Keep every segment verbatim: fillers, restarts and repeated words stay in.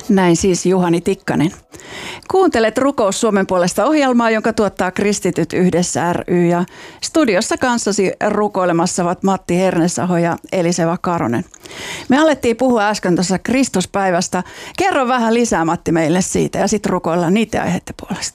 Näin siis Juhani Tikkanen. Kuuntelet Rukous Suomen puolesta -ohjelmaa, jonka tuottaa Kristityt yhdessä ry. Ja studiossa kanssasi rukoilemassa ovat Matti Hernesaho ja Eliseva Karonen. Me alettiin puhua äsken tuossa Kristuspäivästä. Kerro vähän lisää, Matti, meille siitä ja sitten rukoillaan niitä aiheiden puolesta.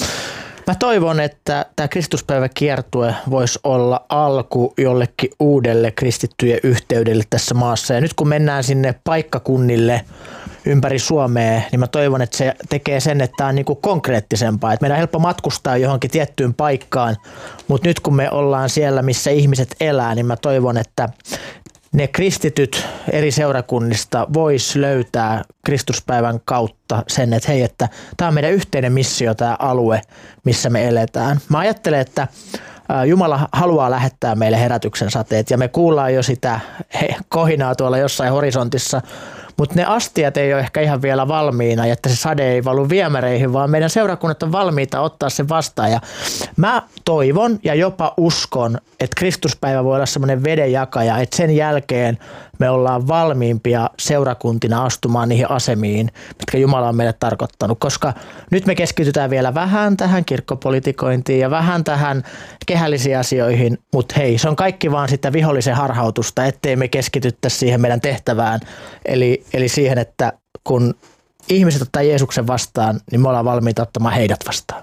Mä toivon, että tämä Kristuspäiväkiertue voisi olla alku jollekin uudelle kristittyjen yhteydelle tässä maassa. Ja nyt kun mennään sinne paikkakunnille ympäri Suomea, niin mä toivon, että se tekee sen, että tämä on niin kuin konkreettisempaa. Että meidän on helppo matkustaa johonkin tiettyyn paikkaan, mutta nyt kun me ollaan siellä, missä ihmiset elää, niin mä toivon, että ne kristityt eri seurakunnista vois löytää Kristuspäivän kautta sen, että hei, että tämä on meidän yhteinen missio, tämä alue, missä me eletään. Mä ajattelen, että Jumala haluaa lähettää meille herätyksen sateet ja me kuullaan jo sitä kohinaa tuolla jossain horisontissa, mutta ne astiat ei ole ehkä ihan vielä valmiina, että se sade ei valu viemäreihin, vaan meidän seurakunnat on valmiita ottaa sen vastaan. Ja mä toivon ja jopa uskon, että Kristuspäivä voi olla semmoinen vedenjakaja, että sen jälkeen me ollaan valmiimpia seurakuntina astumaan niihin asemiin, mitkä Jumala on meille tarkoittanut, koska nyt me keskitytään vielä vähän tähän kirkkopolitikointiin ja vähän tähän kehällisiin asioihin, mutta hei, se on kaikki vaan sitä vihollisen harhautusta, ettei me keskityttäisi siihen meidän tehtävään, eli, eli siihen, että kun ihmiset ottaa Jeesuksen vastaan, niin me ollaan valmiita ottamaan heidät vastaan.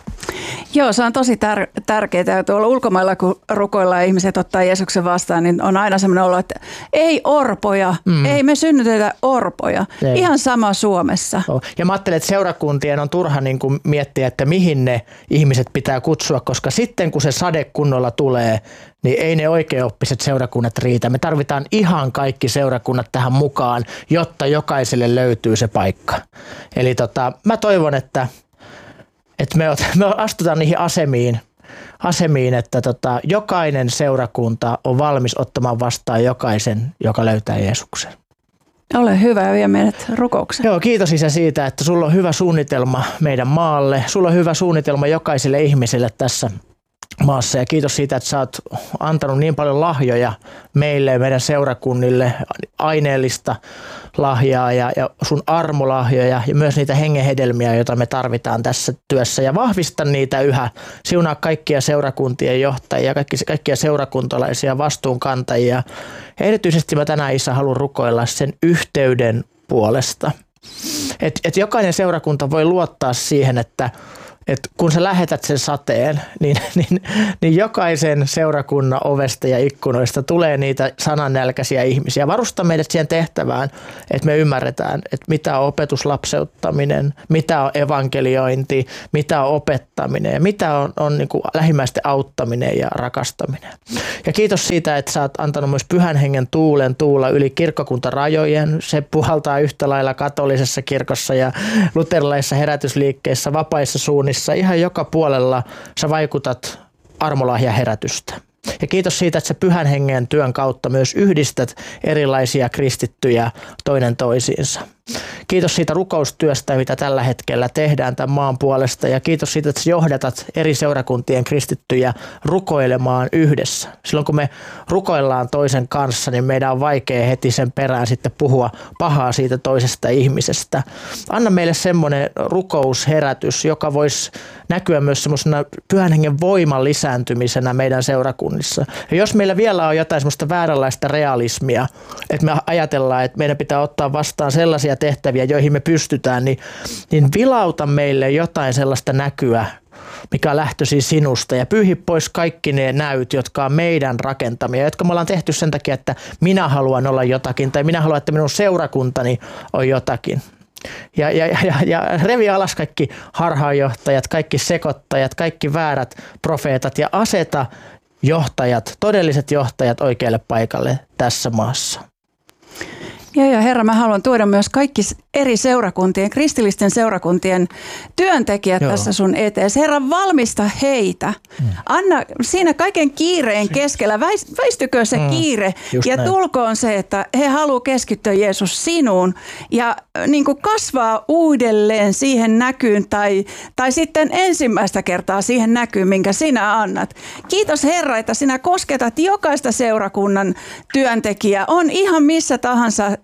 Joo, se on tosi tär- tärkeää. Tuolla ulkomailla, kun rukoillaan ihmiset ottaa Jeesuksen vastaan, niin on aina semmoinen olo, että ei orpoja, mm. ei me synnytetä orpoja. Ei. Ihan sama Suomessa. Oh. Ja mä ajattelen, että seurakuntien on turha niin kuin miettiä, että mihin ne ihmiset pitää kutsua, koska sitten kun se sade kunnolla tulee, niin ei ne oikeaoppiset seurakunnat riitä. Me tarvitaan ihan kaikki seurakunnat tähän mukaan, jotta jokaiselle löytyy se paikka. Eli tota, mä toivon, että Että me, me astutaan niihin asemiin, asemiin että tota, jokainen seurakunta on valmis ottamaan vastaan jokaisen, joka löytää Jeesuksen. Ole hyvä ja vie meidät rukoukseen. Joo, kiitos Isä siitä, että sulla on hyvä suunnitelma meidän maalle. Sulla on hyvä suunnitelma jokaiselle ihmiselle tässä maassa ja kiitos siitä, että sä oot antanut niin paljon lahjoja meille ja meidän seurakunnille, aineellista lahjaa ja, ja sun armolahjoja ja myös niitä hengenhedelmiä, joita me tarvitaan tässä työssä ja vahvista niitä yhä. Siunaa kaikkia seurakuntien johtajia, kaikki, kaikkia seurakuntalaisia vastuunkantajia ja erityisesti mä tänään Isä haluan rukoilla sen yhteyden puolesta. Että et jokainen seurakunta voi luottaa siihen, että että kun sä lähetät sen sateen, niin, niin, niin jokaisen seurakunnan ovesta ja ikkunoista tulee niitä sanannälkäisiä ihmisiä. Varusta meidät siihen tehtävään, että me ymmärretään, että mitä on opetuslapseuttaminen, mitä on evankeliointi, mitä on opettaminen ja mitä on, on niin kuin lähimmäisten auttaminen ja rakastaminen. Ja kiitos siitä, että sä oot antanut myös pyhän hengen tuulen tuulla yli kirkkokuntarajojen. Se puhaltaa yhtä lailla katolisessa kirkossa ja luterilaisessa herätysliikkeissä, vapaissa suunnissa. Ihan joka puolella sä vaikutat armolahja herätystä. Ja kiitos siitä, että sä pyhän hengen työn kautta myös yhdistät erilaisia kristittyjä toinen toisiinsa. Kiitos siitä rukoustyöstä, mitä tällä hetkellä tehdään tämän maan puolesta ja kiitos siitä, että sä johdatat eri seurakuntien kristittyjä rukoilemaan yhdessä. Silloin kun me rukoillaan toisen kanssa, niin meidän on vaikea heti sen perään sitten puhua pahaa siitä toisesta ihmisestä. Anna meille semmoinen rukousherätys, joka voisi näkyä myös semmoisena pyhän hengen voiman lisääntymisenä meidän seurakunnissa. Ja jos meillä vielä on jotain semmoista vääränlaista realismia, että me ajatellaan, että meidän pitää ottaa vastaan sellaisia tehtäviä, joihin me pystytään, niin, niin vilauta meille jotain sellaista näkyä, mikä on lähtöisin sinusta ja pyyhi pois kaikki ne näyt, jotka on meidän rakentamia, jotka me ollaan tehty sen takia, että minä haluan olla jotakin tai minä haluan, että minun seurakuntani on jotakin. Ja, ja, ja, ja revi alas kaikki harhaanjohtajat, kaikki sekoittajat, kaikki väärät profeetat ja aseta johtajat, todelliset johtajat oikealle paikalle tässä maassa. Ja, ja Herra, mä haluan tuoda myös kaikki eri seurakuntien, kristillisten seurakuntien työntekijät Joo. tässä sun eteen. Herra, valmista heitä. Mm. Anna siinä kaiken kiireen keskellä, väistykö se mm. kiire Just ja näin. Tulkoon se, että he haluaa keskittyä Jeesus sinuun ja niin kuin kasvaa uudelleen siihen näkyyn tai, tai sitten ensimmäistä kertaa siihen näkyyn, minkä sinä annat. Kiitos Herra, että sinä kosketat jokaista seurakunnan työntekijää. On ihan missä tahansa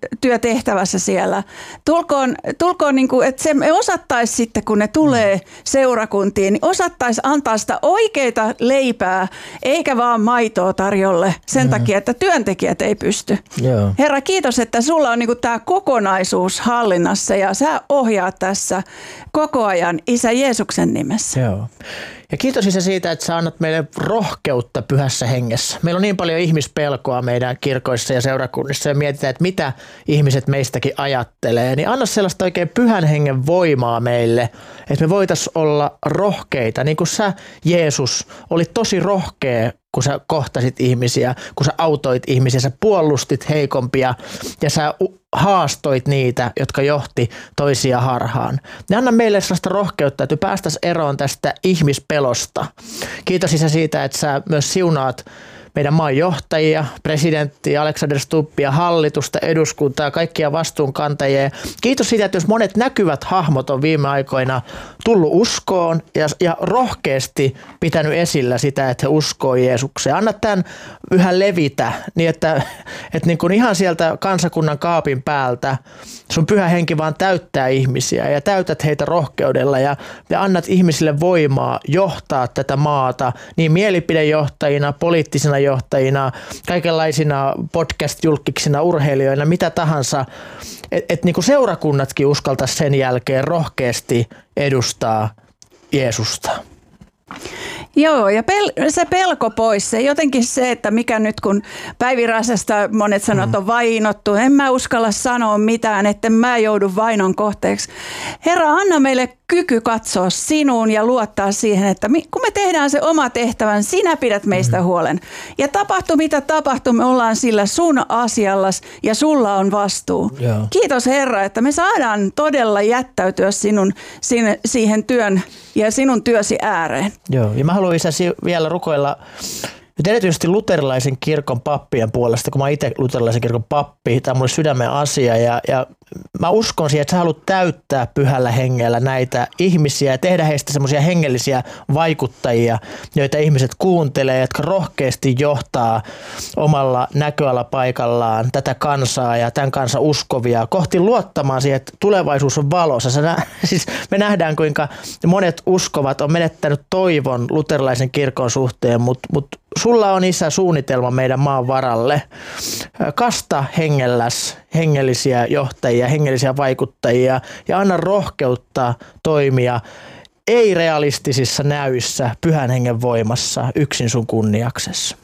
työtehtävässä siellä. Tulkoon, tulkoon niin kuin, että se me osattaisi sitten, kun ne tulee seurakuntiin, niin osattaisi antaa sitä oikeita leipää, eikä vaan maitoa tarjolle sen mm. takia, että työntekijät ei pysty. Joo. Herra, kiitos, että sulla on niin kuin tämä kokonaisuus hallinnassa ja sä ohjaat tässä koko ajan Isä Jeesuksen nimessä. Joo. Ja kiitos Isä siitä, että sä annat meille rohkeutta pyhässä hengessä. Meillä on niin paljon ihmispelkoa meidän kirkoissa ja seurakunnissa ja mietitään, että mitä ihmiset meistäkin ajattelee. Niin anna sellaista oikein pyhän hengen voimaa meille, että me voitaisiin olla rohkeita. Niin kuin sä, Jeesus, olit tosi rohkea, kun sä kohtasit ihmisiä, kun sä autoit ihmisiä, sä puolustit heikompia ja sä haastoit niitä, jotka johti toisia harhaan. Ne anna meille sellaista rohkeutta, että päästäisiin eroon tästä ihmispelosta. Kiitos Isä siitä, että sä myös siunaat meidän maan johtajia, presidentti Alexander Stubbia, hallitusta, eduskuntaa, kaikkia vastuunkantajia. Kiitos siitä, että jos monet näkyvät hahmot on viime aikoina tullut uskoon ja, ja rohkeasti pitänyt esillä sitä, että he uskoo Jeesukseen. Anna tämän yhä levitä niin, että, että niin kuin ihan sieltä kansakunnan kaapin päältä sun pyhä henki vaan täyttää ihmisiä ja täytät heitä rohkeudella ja, ja annat ihmisille voimaa johtaa tätä maata niin mielipidejohtajina, poliittisina johtajina, kaikenlaisina podcast-julkiksina, urheilijoina, mitä tahansa, että et niinku seurakunnatkin uskaltaisi sen jälkeen rohkeasti edustaa Jeesusta. Joo, ja pel- se pelko pois, se jotenkin se, että mikä nyt kun Päivi Räsästä monet sanot on vainottu, en mä uskalla sanoa mitään, että mä joudun vainon kohteeksi. Herra, anna meille kyky katsoa sinuun ja luottaa siihen, että kun me tehdään se oma tehtävän, sinä pidät meistä huolen. Ja tapahtuu mitä tapahtuu, me ollaan sillä sun asiallas ja sulla on vastuu. Joo. Kiitos Herra, että me saadaan todella jättäytyä sinun, siihen työn ja sinun työsi ääreen. Joo, ja mä haluan Isä vielä rukoilla nyt erityisesti luterilaisen kirkon pappien puolesta, kun mä itse luterilaisen kirkon pappi, tämä on mulle sydämen asia ja, ja mä uskon siihen, että sä haluat täyttää pyhällä hengellä näitä ihmisiä ja tehdä heistä semmoisia hengellisiä vaikuttajia, joita ihmiset kuuntelee, jotka rohkeasti johtaa omalla näköalapaikallaan tätä kansaa ja tämän kansan uskovia kohti luottamaan siihen, että tulevaisuus on valossa. Sä nä- siis me nähdään, kuinka monet uskovat on menettänyt toivon luterilaisen kirkon suhteen, mutta mut sulla on Isä suunnitelma meidän maan varalle. Kasta hengelläs hengellisiä johtajia, hengellisiä vaikuttajia ja anna rohkeutta toimia ei-realistisissa näyissä pyhän hengen voimassa yksin sun kunniaksessa.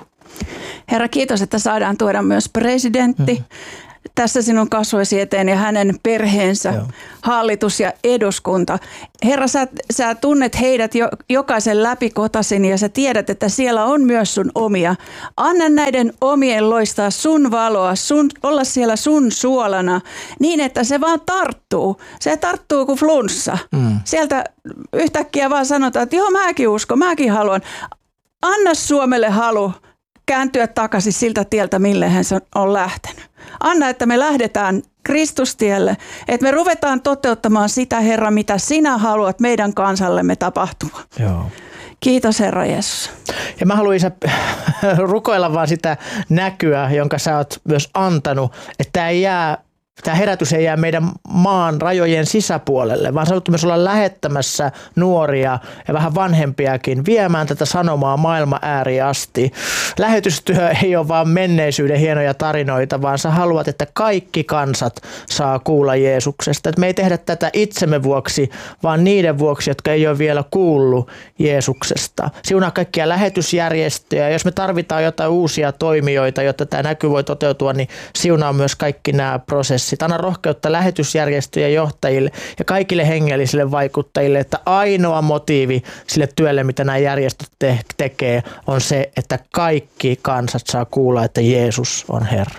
Herra, kiitos, että saadaan tuoda myös presidentti. Hmm. Tässä sinun kasvoisi eteen ja hänen perheensä, Joo. hallitus ja eduskunta. Herra, sä, sä tunnet heidät jo, jokaisen läpikotasin ja sä tiedät, että siellä on myös sun omia. Anna näiden omien loistaa sun valoa, sun, olla siellä sun suolana niin, että se vaan tarttuu. Se tarttuu kuin flunssa. Mm. Sieltä yhtäkkiä vaan sanotaan, että joo, mäkin uskon, mäkin haluan. Anna Suomelle halu kääntyä takaisin siltä tieltä, mille hän on lähtenyt. Anna, että me lähdetään Kristustielle, että me ruvetaan toteuttamaan sitä, Herra, mitä sinä haluat meidän kansallemme tapahtua. Joo. Kiitos, Herra Jeesus. Ja mä haluan Isä rukoilla vaan sitä näkyä, jonka sä oot myös antanut, että tämä ei jää Tämä herätys ei jää meidän maan rajojen sisäpuolelle, vaan sä myös olla lähettämässä nuoria ja vähän vanhempiakin viemään tätä sanomaa maailman ääriin asti. Lähetystyö ei ole vaan menneisyyden hienoja tarinoita, vaan sä haluat, että kaikki kansat saa kuulla Jeesuksesta. Että me ei tehdä tätä itsemme vuoksi, vaan niiden vuoksi, jotka ei ole vielä kuullut Jeesuksesta. Siunaa kaikkia lähetysjärjestöjä. Jos me tarvitaan jotain uusia toimijoita, jotta tämä näky voi toteutua, niin siunaa myös kaikki nämä prosessit. Anna rohkeutta lähetysjärjestöjen johtajille ja kaikille hengellisille vaikuttajille, että ainoa motiivi sille työlle, mitä nämä järjestöt te- tekee, on se, että kaikki kansat saa kuulla, että Jeesus on Herra.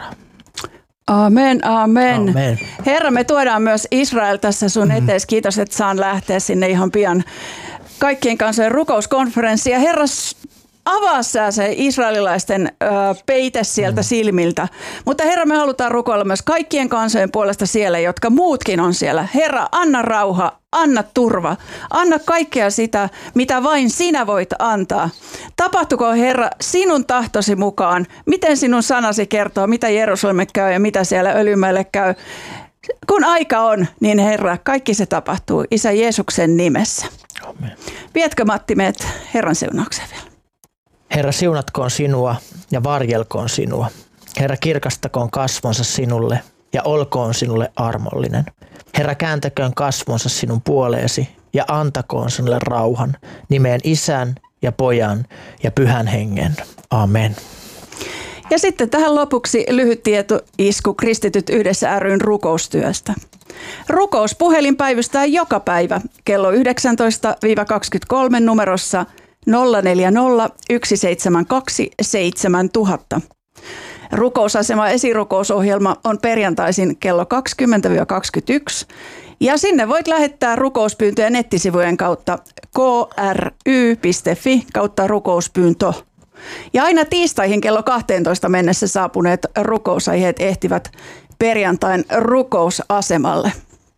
Amen, amen. amen. Herra, me tuodaan myös Israel tässä sun mm. etees. Kiitos, että saan lähteä sinne ihan pian kaikkien kansojen rukouskonferenssiin. Ja Herra, avaa sä se israelilaisten ö, peite sieltä mm. silmiltä. Mutta Herra, me halutaan rukoilla myös kaikkien kansojen puolesta siellä, jotka muutkin on siellä. Herra, anna rauha, anna turva, anna kaikkea sitä, mitä vain sinä voit antaa. Tapahtuko Herra sinun tahtosi mukaan, miten sinun sanasi kertoo, mitä Jerusalemme käy ja mitä siellä Öljymäelle käy. Kun aika on, niin Herra, kaikki se tapahtuu Isä Jeesuksen nimessä. Amen. Vietkö Matti meidät Herran siunaukseen vielä? Herra, siunatkoon sinua ja varjelkoon sinua. Herra, kirkastakoon kasvonsa sinulle ja olkoon sinulle armollinen. Herra, kääntäköön kasvonsa sinun puoleesi ja antakoon sinulle rauhan nimeen Isän ja Pojan ja Pyhän Hengen. Amen. Ja sitten tähän lopuksi lyhyt tietoisku Kristityt yhdessä ry:n rukoustyöstä. Rukouspuhelin päivystää joka päivä kello yhdeksäntoista kaksikymmentäkolme numerossa nolla neljä nolla yksi seitsemän kaksi seitsemän nolla nolla nolla. Rukousasema esirukousohjelma on perjantaisin kello kaksikymmentä kaksikymmentäyksi ja sinne voit lähettää rukouspyyntöjä nettisivujen kautta k r y piste f i kautta rukouspyyntö. Ja aina tiistaihin kello kahteentoista mennessä saapuneet rukousaiheet ehtivät perjantain rukousasemalle.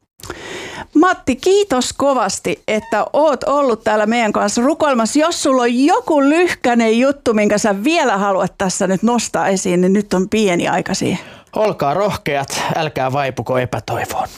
Matti, kiitos kovasti, että oot ollut täällä meidän kanssa rukoilmassa. Jos sulla on joku lyhkäinen juttu, minkä sä vielä haluat tässä nyt nostaa esiin, niin nyt on pieni aika siihen. Olkaa rohkeat, älkää vaipuko epätoivoon.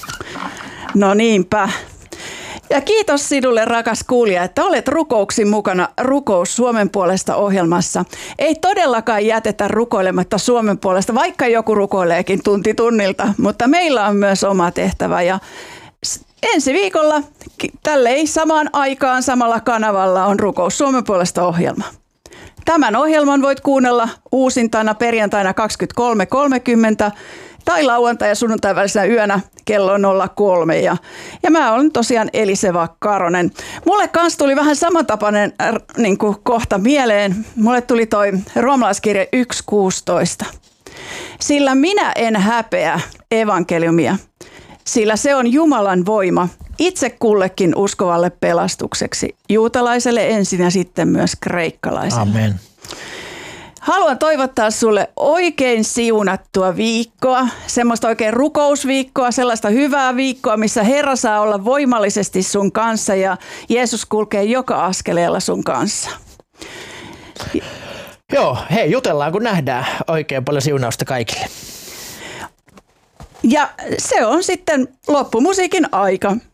No niinpä. Ja kiitos sinulle, rakas kuulija, että olet rukouksin mukana Rukous Suomen puolesta -ohjelmassa. Ei todellakaan jätetä rukoilematta Suomen puolesta, vaikka joku rukoileekin tunti tunnilta, mutta meillä on myös oma tehtävä. Ja ensi viikolla tälleen samaan aikaan samalla kanavalla on Rukous Suomen puolesta -ohjelma. Tämän ohjelman voit kuunnella uusintana perjantaina kaksikymmentäkolme kolmekymmentä tai lauantai- ja sunnuntai välisenä yönä kello nolla kolme. Ja, ja mä olen tosiaan Eliseva Karonen. Mulle kans tuli vähän samantapainen äh, niin kuin kohta mieleen. Mulle tuli toi roomalaiskirja yksi kuusitoista. Sillä minä en häpeä evankeliumia, sillä se on Jumalan voima itse kullekin uskovalle pelastukseksi, juutalaiselle ensin ja sitten myös kreikkalaiselle. Amen. Haluan toivottaa sulle oikein siunattua viikkoa, semmoista oikein rukousviikkoa, sellaista hyvää viikkoa, missä Herra saa olla voimallisesti sun kanssa ja Jeesus kulkee joka askeleella sun kanssa. Joo, hei, jutellaan kun nähdään. Oikein paljon siunausta kaikille. Ja se on sitten loppumusiikin aika.